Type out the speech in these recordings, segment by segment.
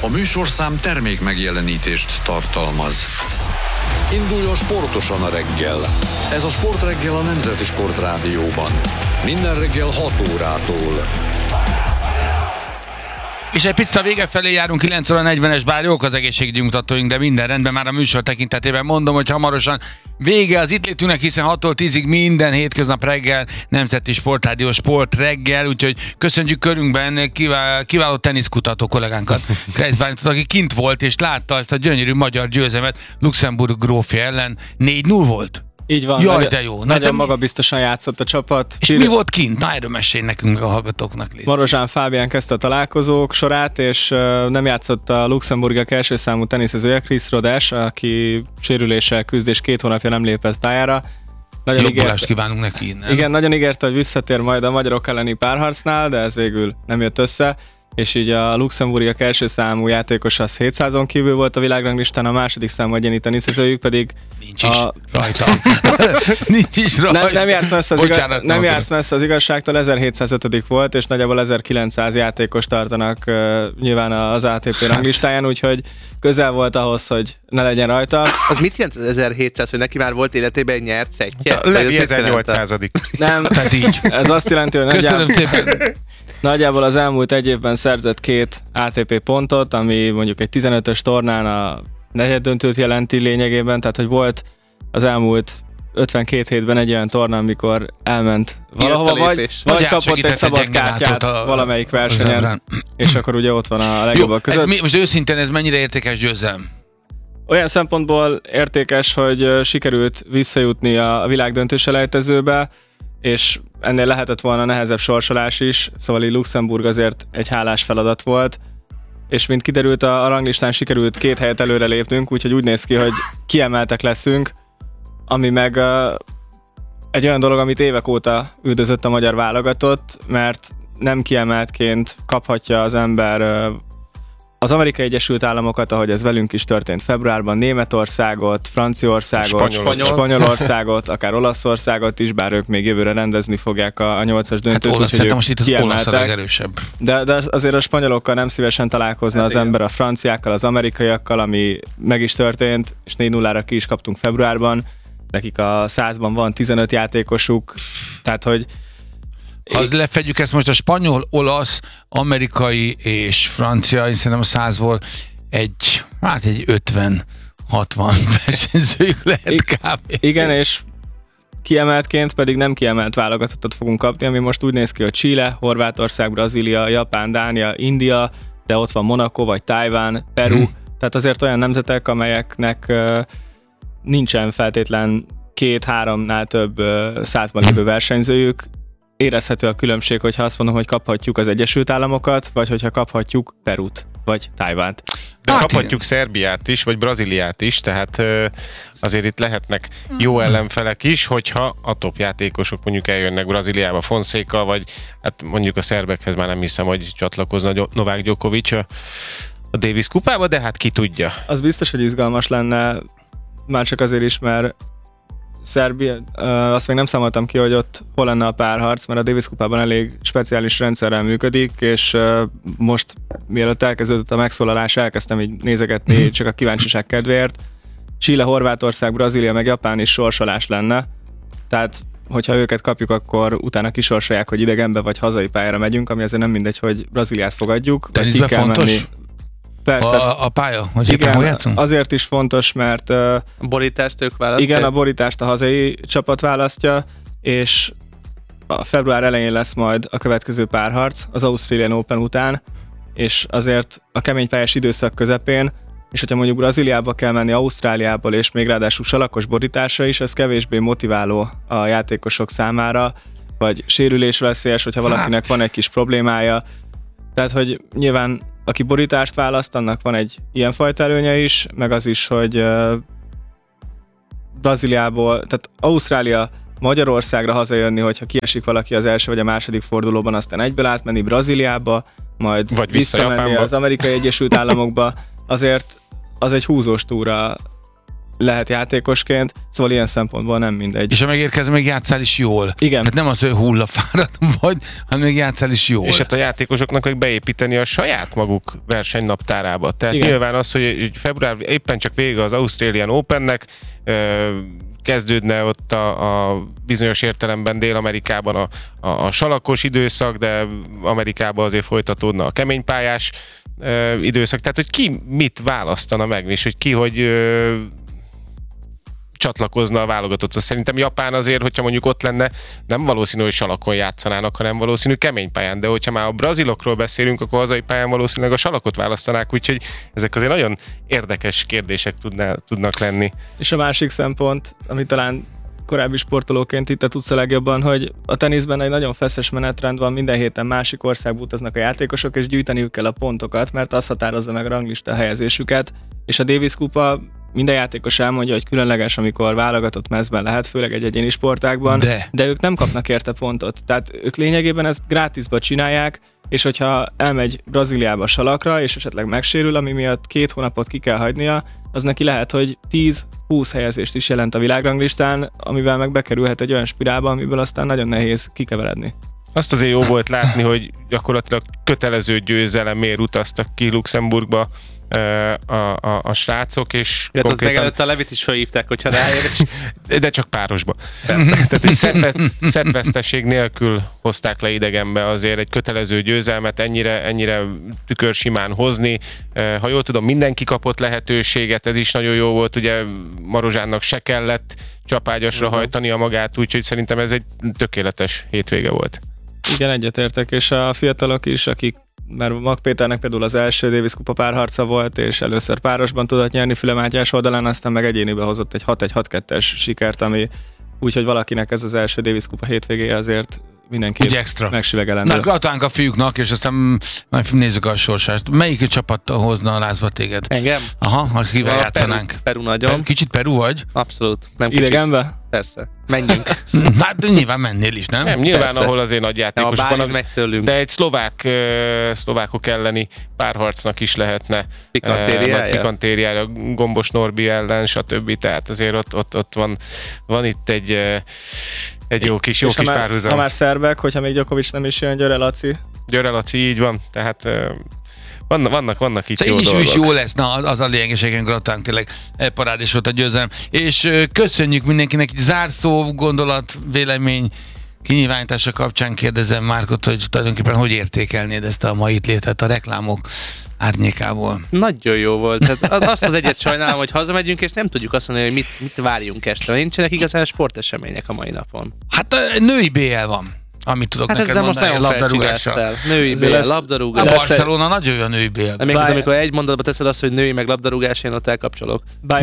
műsorszám termék megjelenítést tartalmaz. Induljon sportosan a reggel. Ez a Sportreggel a Nemzeti Sportrádióban. Minden reggel 6 órától. És egy picit a vége felé járunk, 9 óra 40-es, bár jók az egészségügyi mutatóink, de minden rendben, már a műsor tekintetében mondom, hogy hamarosan vége az itt létünknek, hiszen 6-tól 10-ig minden hétköznap reggel Nemzeti Sportrádió Sport reggel, úgyhogy köszönjük körünkben kiváló teniszkutató kollégánkat, Kreisz Bálintot, aki kint volt és látta ezt a gyönyörű magyar győzelmet Luxemburg grófja ellen. 4-0 volt? Így van. Jaj, de jó. Nagyon magabiztosan játszott a csapat. És mi volt kint? Na, erről mesélj nekünk a hallgatóknak. Marozsán Fábián kezdte a találkozók sorát, és nem játszott a Luxemburgiak első számú teniszezője, Chris Rodás, aki sérüléssel küzd, és 2 hónapja nem lépett pályára. Jobbulást kívánunk neki innen. Igen, nagyon ígérte, hogy visszatér majd a magyarok elleni párharcnál, de ez végül nem jött össze. És így a Luxemburgiak első számú játékos az 700-on kívül volt a világranglistán, a második számú egyéni teniszezőjük pedig... Nincs is rajta. Nincs is rajta. Nem jársz messze az igazságtól, 1705. volt, és nagyjából 1900 játékos tartanak nyilván az ATP ranglistáján, úgyhogy közel volt ahhoz, hogy ne legyen rajta. Az mit jelent az 1700, hogy neki már volt életében egy nyert szettje? Levi 1800. Nem, tehát így. Ez azt jelenti, hogy köszönöm szépen. Nagyjából az elmúlt egy évben szerzett 2 ATP pontot, ami mondjuk egy 15-ös tornán a negyeddöntőt jelenti lényegében, tehát hogy volt az elmúlt 52 hétben egy olyan torna, amikor elment valahova, vagy kapott egy szabad kártyát valamelyik versenyen, és akkor ugye ott van a legjobbak között. Most őszintén ez mennyire értékes győzelem? Olyan szempontból értékes, hogy sikerült visszajutni a világdöntő selejtezőbe, és ennél lehetett volna nehezebb sorsolás is, szóval így Luxemburg azért egy hálás feladat volt, és mint kiderült, a ranglistán sikerült 2 helyet előre lépnünk, úgyhogy úgy néz ki, hogy kiemeltek leszünk, ami meg egy olyan dolog, amit évek óta üldözött a magyar válogatott, mert nem kiemeltként kaphatja az ember az Amerikai Egyesült Államokat, ahogy ez velünk is történt februárban, Németországot, Franciaországot, Spanyolországot, akár Olaszországot is, bár ők még jövőre rendezni fogják a 8-as döntőt, úgyhogy most itt az olasz a legerősebb. De azért a spanyolokkal nem szívesen találkozna az ember, a franciákkal, az amerikaiakkal, ami meg is történt, és 4-0-ra ki is kaptunk februárban, nekik a 100-ban van 15 játékosuk, tehát hogy ha lefedjük ezt most a spanyol, olasz, amerikai és francia, én szerintem a 100-ból egy 50-60 versenyzőjük lehet kb. Igen, és kiemeltként pedig nem kiemelt válogatottat fogunk kapni, ami most úgy néz ki, hogy Chile, Horvátország, Brazília, Japán, Dánia, India, de ott van Monaco vagy Tajván, Peru, tehát azért olyan nemzetek, amelyeknek nincsen feltétlen 2-3-nál több 100-ban lévő versenyzőjük. Érezhető a különbség, hogyha azt mondom, hogy kaphatjuk az Egyesült Államokat, vagy hogyha kaphatjuk Perut, vagy Tajvánt. De kaphatjuk Szerbiát is, vagy Brazíliát is, tehát azért itt lehetnek jó ellenfelek is, hogyha a top játékosok mondjuk eljönnek Brazíliába, Fonseca, vagy hát mondjuk a szerbekhez már nem hiszem, hogy csatlakozna Novák Djokovic a Davis kupába, de hát ki tudja. Az biztos, hogy izgalmas lenne, már csak azért is, mert Szerbia, azt még nem számoltam ki, hogy ott hol lenne a párharc, mert a Davis kupában elég speciális rendszerrel működik, és most mielőtt elkezdődött a megszólalás, elkezdtem így nézegetni csak a kíváncsiság kedvéért. Chile, Horvátország, Brazília meg Japán is sorsolás lenne, tehát hogyha őket kapjuk, akkor utána kisorsolják, hogy idegenbe vagy hazai pályára megyünk, ami azért nem mindegy, hogy Brazíliát fogadjuk. De ez fontos? Menni. Persze. A pálya, hogy igen, azért is fontos, mert a borítást ők választják. Igen, a borítást a hazai csapat választja, és a február elején lesz majd a következő párharc, az Australian Open után, és azért a keménypályás időszak közepén, és hogyha mondjuk Brazíliába kell menni Ausztráliából, és még ráadásul salakos borításra is, ez kevésbé motiváló a játékosok számára, vagy sérülésveszélyes, hogyha valakinek van egy kis problémája. Tehát, hogy nyilván aki borítást választ, annak van egy ilyenfajta előnye is, meg az is, hogy Brazíliából, tehát Ausztrália Magyarországra hazajönni, hogyha kiesik valaki az első vagy a második fordulóban, aztán egyből átmenni Brazíliába, majd vagy visszamenni az Amerikai Egyesült Államokba, azért az egy húzós túra lehet játékosként, szóval ilyen szempontból nem mindegy. És ha megérkezem, még játszál is jól. Igen. Tehát nem az, hogy hullafáradt vagy, hanem még játszál is jól. És hát a játékosoknak meg beépíteni a saját maguk versenynaptárába. Tehát igen. nyilván az, hogy február éppen csak vége az Australian Opennek, kezdődne ott a bizonyos értelemben Dél-Amerikában a salakos időszak, de Amerikában azért folytatódna a keménypályás időszak. Tehát, hogy ki mit választana meg, és hogy ki, hogy csatlakozna a válogatotthoz. Szerintem Japán azért, hogyha mondjuk ott lenne, nem valószínű, hogy salakon játszanának, hanem valószínű kemény pályán. De hogyha már a brazilokról beszélünk, akkor hazai pályán valószínűleg a salakot választanák, úgyhogy ezek azért nagyon érdekes kérdések tudnak lenni. És a másik szempont, ami talán korábbi sportolóként itt tudsz a legjobban, hogy a teniszben egy nagyon feszes menetrend van, minden héten másik országba utaznak a játékosok, és gyűjteniük kell a pontokat, mert az határozza meg a ranglista helyezésüket, és a Davis kupa minden játékos elmondja, hogy különleges, amikor válogatott mezben lehet, főleg egy egyéni sportágban, de ők nem kapnak érte pontot. Tehát ők lényegében ezt grátisba csinálják, és hogyha elmegy Brazíliába salakra, és esetleg megsérül, ami miatt 2 hónapot ki kell hagynia, az neki lehet, hogy 10-20 helyezést is jelent a világranglistán, amivel meg bekerülhet egy olyan spirálba, amiből aztán nagyon nehéz kikeveredni. Azt azért jó volt látni, hogy gyakorlatilag kötelező győzelemért utaztak ki Luxemburgba a srácok, és ja, konkrétan... meg előtt a Levit is felhívták, hogyha ráér. De csak párosba. Tehát szettveszteség nélkül hozták le idegenbe azért egy kötelező győzelmet, ennyire tükörsimán hozni. Ha jól tudom, mindenki kapott lehetőséget, ez is nagyon jó volt, ugye Marozsánnak se kellett csapágyasra hajtania magát, úgyhogy szerintem ez egy tökéletes hétvége volt. Igen, egyetértek, és a fiatalok is, akik mert Mag Péternek például az első Davis kupa párharca volt, és először párosban tudott nyerni Füle Mátyás oldalán, aztán meg egyénibe hozott egy 6-1-6-2-es sikert, ami úgyhogy valakinek ez az első Davis kupa hétvégéje azért mindenképp megsüvegelendő. Na, gratulálunk a fiúknak, és aztán majd nézzük a sorsást. Melyik csapattal hozna a lázba téged? Engem? Aha, akivel játszanánk. Peru nagyon. Kicsit Peru vagy? Abszolút. Nem kicsit. Idegenbe? Persze. Menjünk. Hát nyilván mennél is, nem? Nem, nyilván, persze. ahol azért nagy játékosok vannak, meg tőlünk. de egy szlovákok elleni párharcnak is lehetne Pikantériája. Pikantériája, Gombos Norbi ellen, stb. Tehát azért ott van itt egy jó kis párhuzam. Ha már szerbek, hogyha még Djokovic nem is jön, Györe Laci. Györe Laci, így van. Tehát vannak itt szóval jó így dolgok. is jó lesz, na az a lényegesen gratulálunk, tényleg parádés volt a győzelem. És köszönjük mindenkinek, egy zárszó, gondolat, vélemény, kinyilvánítása kapcsán kérdezem Márkot, hogy tulajdonképpen hogy értékelnéd ezt a mai létet a reklámok árnyékából. Nagyon jó volt. Hát azt az egyet sajnálom, hogy hazamegyünk, és nem tudjuk azt mondani, hogy mit várjunk este. Nincsenek igazán sportesemények a mai napon. Hát női BL van, amit tudok Hát neked ezzel most mondani, nagyon labdarúgással. felcsigáztál. Női BL, A labdarúgás. Barcelona nagyon jó női BL. De még amikor egy mondatba teszed azt, hogy női meg labdarúgás, én ott elkapcsolok.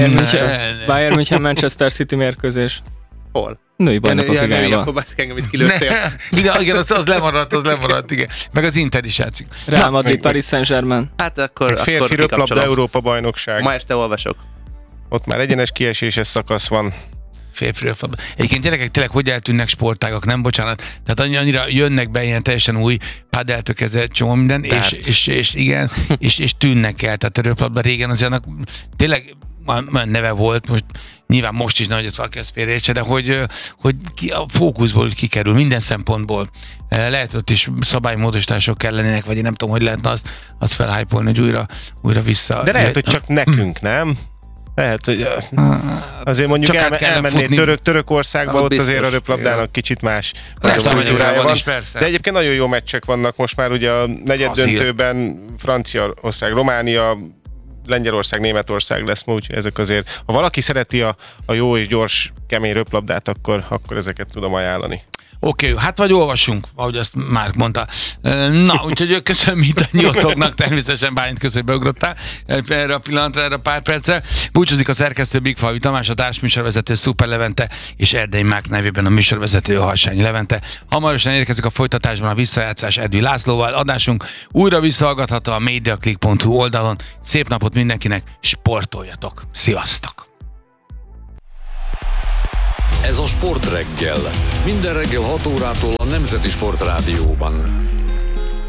Bayern München Manchester City mérkőzés. Hol? Női bajnokok Női, ligájában. akkor engem itt kilőttél. Igen, az lemaradt, igen. Meg az Inter is játszik. Real Madrid, Paris Saint-Germain. Hát akkor Férfi röplabda kikapcsolom. Európa bajnokság. Ma este olvasok. Ott már egyenes kieséses szakasz van. Egyébként tényleg hogy eltűnnek sportágak, nem bocsánat. Tehát annyira jönnek be ilyen teljesen új padeltől kezdve csomó minden, és igen, és tűnnek el. Tehát a röplabda régen azért annak tényleg olyan neve volt, nyilván most is, nehogy ezt valaki ezt félreértse, de hogy a fókuszból kikerül minden szempontból. Lehet ott is szabálymódosítások kellenének, vagy én nem tudom, hogy lehetne azt felhypolni, hogy újra vissza. De lehet, hogy csak nekünk, nem? Lehet, hogy azért mondjuk elmennél Törökországba, ott azért a röplabdának kicsit más kultúrája van. De egyébként nagyon jó meccsek vannak most már, ugye a negyeddöntőben Franciaország, Románia, Lengyelország, Németország lesz, úgyhogy ezek azért, ha valaki szereti a jó és gyors, kemény röplabdát, akkor ezeket tudom ajánlani. Oké, hát vagy olvasunk, ahogy azt Márk mondta. Na, úgyhogy köszönöm mindannyiótoknak, természetesen Bálint köszönöm, hogy beugrottál erre a pillanatra, erre a pár percre. Búcsúzik a szerkesztő Bigfalvi Tamás, a társműsorvezető Szuper Levente, és Erdei Márk nevében a műsorvezető Harsányi Levente. Hamarosan érkezik a folytatásban a visszajátszás Edvi Lászlóval. Adásunk újra visszahallgatható a mediaclick.hu oldalon. Szép napot mindenkinek, sportoljatok! Sziasztok! Ez a Sportreggel. Minden reggel 6 órától a Nemzeti Sportrádióban.